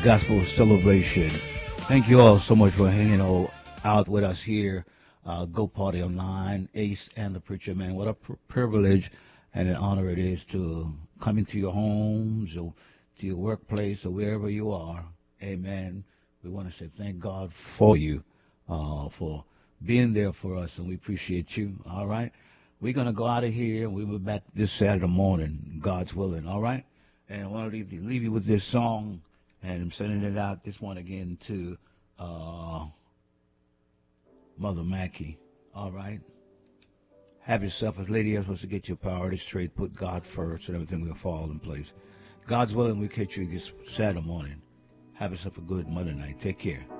gospel celebration. Thank you all so much for hanging out with us here. Go Party Online, Ace and the Preacher Man. What a privilege and an honor it is to come into your homes or to your workplace or wherever you are. Amen. We want to say thank God for you, for being there for us, and we appreciate you. All right. We're going to go out of here, and we'll be back this Saturday morning, God's willing. All right. And I want to leave you with this song, and I'm sending it out, this one again, to Mother Mackey. All right. Have yourself, as Lady is supposed to get your priorities straight, put God first, and everything will fall in place. God's willing, we'll catch you this Saturday morning. Have yourself a good Monday night. Take care.